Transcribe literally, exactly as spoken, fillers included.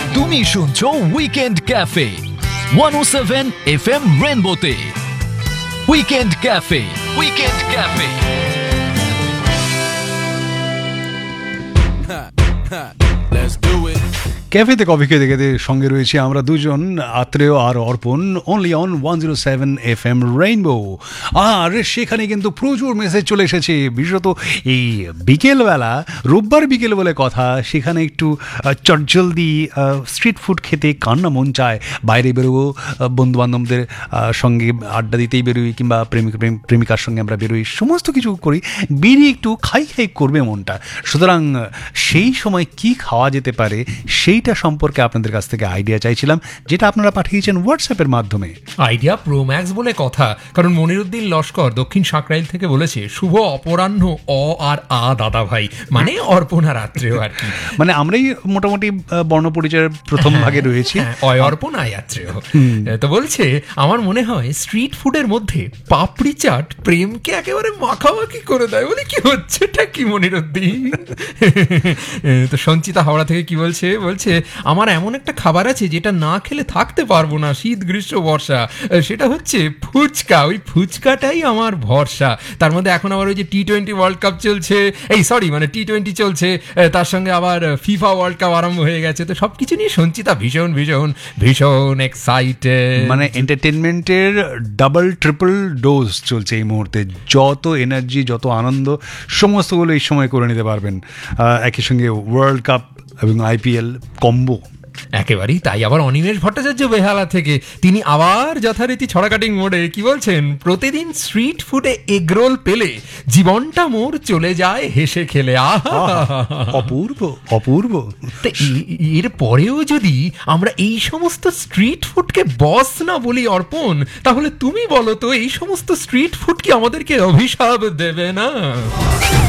তুমি শুনছো weekend cafe one O seven F M রেনবোতে। Weekend cafe, weekend cafe. Let's do it. ক্যাফেতে coffee খেতে খেতে সঙ্গে রয়েছে আমরা দুজন, আত্রেয় আর অর্পণ, only on one zero seven F M rainbow. আর সেখানে কিন্তু প্রচুর মেসেজ চলে এসেছে, বিশেষত এই বিকেলবেলা, রোববার বিকেল বলে কথা, সেখানে একটু চটজলদি স্ট্রিট ফুড খেতে কার না মন চায়। বাইরে বেরোবো, বন্ধুবান্ধবদের সঙ্গে আড্ডা দিতেই বেরোই, কিংবা প্রেমিক প্রেমিকার সঙ্গে আমরা বেরোই, সমস্ত কিছু করি, বেরিয়ে একটু খাই খাই করবে মনটা। সুতরাং সেই সময় কি খাওয়া যেতে পারে সেইটা সম্পর্কে আপনাদের কাছ থেকে আইডিয়া চাইছিলাম, যেটা আপনারা পাঠিয়েছেন হোয়াটসঅ্যাপের মাধ্যমে। আইডিয়া প্রো ম্যাক্স বলে কথা, কারণ মনিরুদ্দিন লস্কর দক্ষিণ সাঁকরাইল থেকে বলেছে শুভ অপরাহ্ন অ আর আ দাদা ভাই, মানে অর্পণা রাত্রেও আর কি। মানে আমরাই মোটামুটি বর্ণপরিচয়ের প্রথম ভাগে রয়েছি, অয় অর্পণ আয় রাত্রেও। তো বলছে আমার মনে হয় স্ট্রিট ফুডের মধ্যে পাপড়ি চাট প্রেমকে একেবারে মাখামাখি করে দেয়। বলে কি হচ্ছেটা কি মনিরুদ্দিন? তো সঞ্চিতা হাওড়া থেকে কি বলছে, বলছে আমার এমন একটা খাবার আছে যেটা না খেলে থাকতে পারবো না শীত গ্রীষ্ম বর্ষা, সেটা হচ্ছে ফুচকা। ওই ফুচকাটাই আমার ভরসা। তার মধ্যে এখন আবার ওই যে টি টোয়েন্টি ওয়ার্ল্ড কাপ চলছে, এই সরি মানে টি টোয়েন্টি চলছে, তার সঙ্গে আবার ফিফা ওয়ার্ল্ড কাপ আরম্ভ হয়ে গেছে। তো সবকিছু নিয়ে সঞ্চিতা ভীষণ ভীষণ ভীষণ এক্সাইটেড। মানে এন্টারটেনমেন্টের ডাবল ট্রিপল ডোজ চলছে এই মুহূর্তে। যত এনার্জি, যত আনন্দ, সমস্তগুলো এই সময় করে নিতে পারবেন। একই সঙ্গে ওয়ার্ল্ড কাপ এবং আইপিএল কম্বো একেবারেই তাই। আবার অনিমেষ ভট্টাচার্য বেহালা থেকে তিনি আবার যথারীতি ছড়াকাটিং মোড়ে কি বলছেন, প্রতিদিন স্ট্রিট ফুডে এগরোল পেলে জীবনটা মোর চলে যায় হেসে খেলে। আহা, অপূর্ব অপূর্ব। এর পরেও যদি আমরা এই সমস্ত স্ট্রিট ফুডকে বস না বলি অর্পণ, তাহলে তুমি বলো তো এই সমস্ত স্ট্রিট ফুড কি আমাদেরকে অভিশাপ দেবে না?